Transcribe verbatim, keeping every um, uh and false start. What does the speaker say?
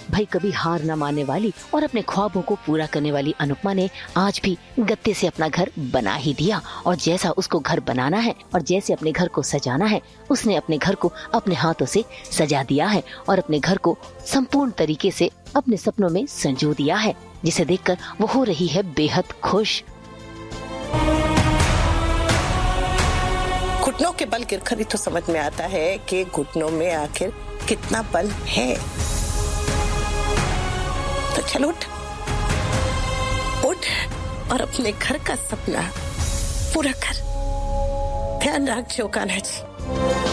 भाई कभी हार न मानने वाली और अपने ख्वाबों को पूरा करने वाली अनुपमा ने आज भी गत्ते से अपना घर बना ही दिया। और जैसा उसको घर बनाना है और जैसे अपने घर को सजाना है, उसने अपने घर को अपने हाथों से सजा दिया है और अपने घर को संपूर्ण तरीके से अपने सपनों में संजो दिया है, जिसे देखकर वो हो रही है बेहद खुश। घुटनों के बल गिरकर ही तो समझ में आता है कि घुटनों में आखिर कितना बल है। तो चल उठ उठ और अपने घर का सपना पूरा कर। ध्यान रखियो कान्हा जी।